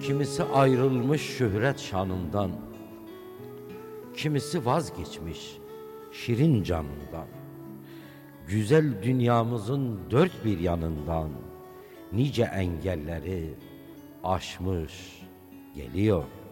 Kimisi ayrılmış şöhret şanından, kimisi vazgeçmiş şirin canından. Güzel dünyamızın dört bir yanından nice engelleri aşmış geliyor.